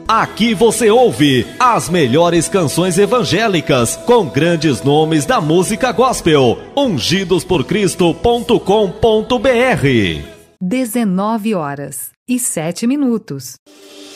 Aqui você ouve as melhores canções evangélicas com grandes nomes da música gospel. Ungidosporcristo.com.br. 19h07.